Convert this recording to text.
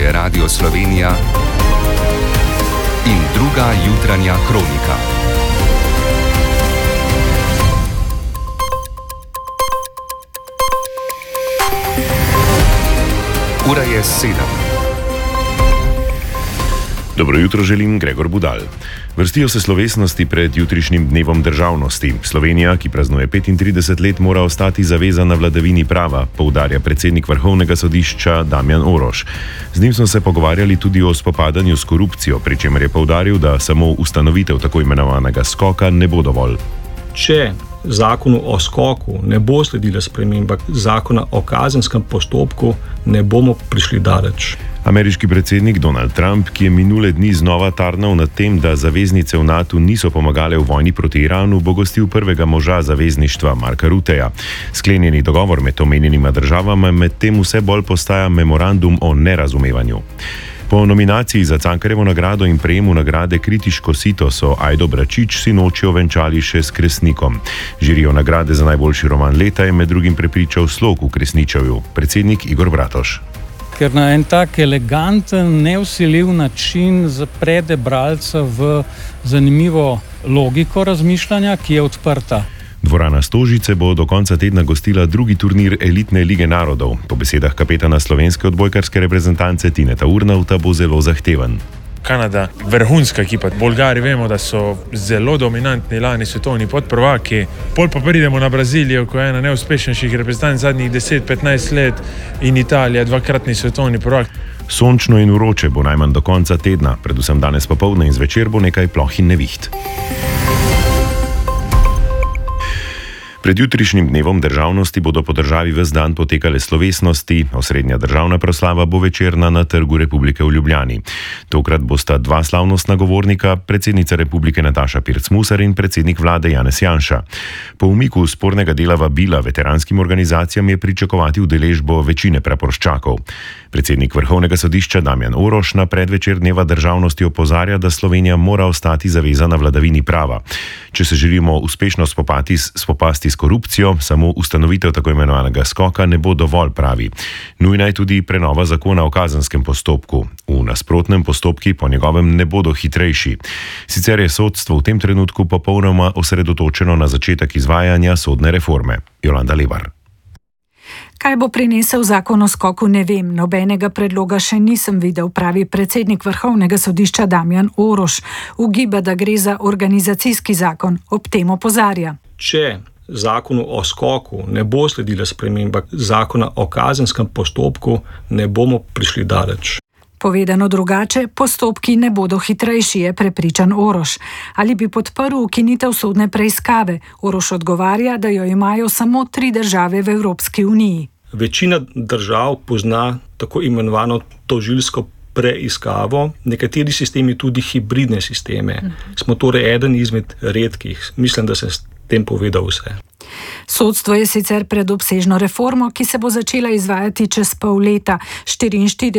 je Radio Slovenija in druga jutranja kronika. Ura je 7. Dobro jutro želim, Gregor Budal. Vrstijo se slovesnosti pred jutrišnjim dnevom državnosti. Slovenija, ki praznuje 35 let, mora ostati zavezana vladavini prava, poudarja predsednik Vrhovnega sodišča Damjan Oroš. Z njim smo se pogovarjali tudi o spopadanju s korupcijo, pri čemer je poudaril, da samo ustanovitev tako imenovanega skoka ne bo dovolj. Če zakonu o skoku ne bo sledila sprememba zakona o kazenskem postopku, ne bomo prišli daleč. Ameriški predsednik Donald Trump, ki je minule dni znova tarnal nad tem, da zaveznice v NATO niso pomagale v vojni proti Iranu, bo gostil prvega moža zavezništva Marka Rutteja. Sklenjeni dogovor med omenjenima državama medtem vse bolj postaja memorandum o nerazumevanju. Po nominaciji za Cankarjevo nagrado in prejemu nagrade Kritiško sito so Ajdo Bračič sinoči ovenčali še s Kresnikom. Žirijo nagrade za najboljši roman leta je med drugim prepričal Slog v Kresničevju, predsednik Igor Bratož. Ker na en tak eleganten, nevsiljiv način zaprede bralca v zanimivo logiko razmišljanja, ki je odprta. Dvorana Stožice bo do konca tedna gostila drugi turnir elitne lige narodov. Po besedah kapetana slovenske odbojkarske reprezentance Tineta Urnauta bo zelo zahteven. Kanada, vrhunska ekipa. Bolgari vemo, da so zelo dominantni lani svetovni podprvaki. Pol pa pridemo na Brazilijo, ko je ena neuspešnejših reprezentanc zadnjih 10-15 let, in Italija, dvakratni svetovni prvak. Sončno in vroče bo najmanj do konca tedna, predvsem danes popoldne in zvečer bo nekaj ploh in neviht. Pred jutrišnjim dnevom državnosti bodo po državi ves dan potekale slovesnosti, osrednja državna proslava bo večerna na Trgu Republike v Ljubljani. Tokrat bosta dva slavnostna govornika, predsednica Republike Nataša Pirc-Musar in predsednik vlade Janez Janša. Po umiku spornega dela vabila veteranskim organizacijam je pričakovati udeležbo večine praporščakov. Predsednik Vrhovnega sodišča Damjan Oroš na predvečer dneva državnosti opozarja, da Slovenija mora ostati zavezana vladavini prava. Če se želimo uspešno spopasti s korupcijo, samo ustanovitev tako imenovanega skoka ne bo dovolj, pravi. Nujna je tudi prenova zakona o kazenskem postopku. V nasprotnem postopki po njegovem ne bodo hitrejši. Sicer je sodstvo v tem trenutku popolnoma osredotočeno na začetek izvajanja sodne reforme. Jolanda Lebar. Kaj bo prinesel zakon o skoku, ne vem. Nobenega predloga še nisem videl, pravi predsednik Vrhovnega sodišča Damjan Oroš. Ugiba, da gre za organizacijski zakon. Ob tem opozarja. Če zakonu o skoku ne bo sledila sprememba zakona o kazenskem postopku, ne bomo prišli daleč. Povedano drugače, postopki ne bodo hitrejši, je prepričan Oroš. Ali bi podprl ukinitev sodne preiskave? Oroš odgovarja, da jo imajo samo 3 države v Evropski uniji. Večina držav pozna tako imenovano tožilsko preiskavo, nekateri sistemi tudi hibridne sisteme. Smo torej eden izmed redkih. Mislim, da sem s tem povedal vse. Sodstvo je sicer pred obsežno reformo, ki se bo začela izvajati čez pol leta. 44